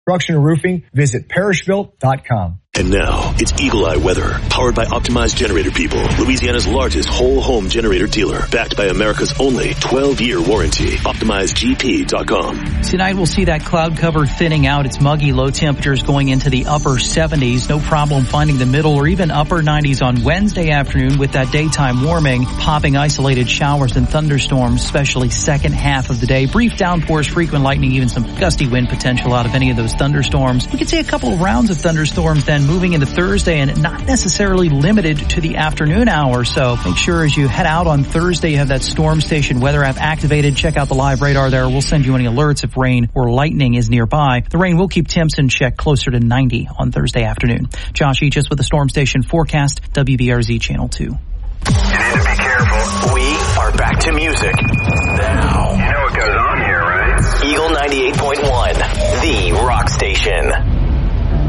Construction and roofing, visit parishbuilt.com. And now, it's Eagle Eye Weather, powered by Optimized Generator People, Louisiana's largest whole home generator dealer, backed by America's only 12-year warranty. OptimizedGP.com. Tonight we'll see that cloud cover thinning out. It's muggy, low temperatures going into the upper 70s. No problem finding the middle or even upper 90s on Wednesday afternoon with that daytime warming, popping isolated showers and thunderstorms, especially second half of the day. Brief downpours, frequent lightning, even some gusty wind potential out of any of those thunderstorms. We could see a couple of rounds of thunderstorms then moving into Thursday, and not necessarily limited to the afternoon hour. So make sure as you head out on Thursday, you have that Storm Station weather app activated. Check out the live radar there. We'll send you any alerts if rain or lightning is nearby. The rain will keep temps in check closer to 90 on Thursday afternoon. Josh Eachus with the Storm Station forecast, WBRZ Channel 2. You need to be careful. We are back to music. Now. You know what goes on here, right? Eagle 98.1, the rock station.